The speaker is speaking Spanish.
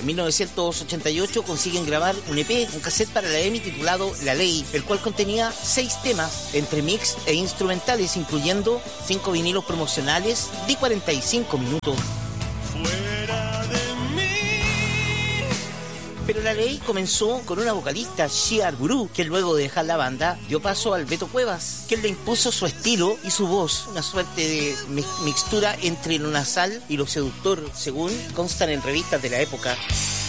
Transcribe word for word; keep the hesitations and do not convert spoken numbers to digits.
En mil novecientos ochenta y ocho consiguen grabar un E P, un cassette para la EMI titulado La Ley, el cual contenía seis temas entre mix e instrumentales, incluyendo cinco vinilos promocionales de cuarenta y cinco minutos. Pero La Ley comenzó con una vocalista, Shea Arbourou, que luego de dejar la banda dio paso al Beto Cuevas, quien le impuso su estilo y su voz, una suerte de mixtura entre lo nasal y lo seductor, según constan en revistas de la época.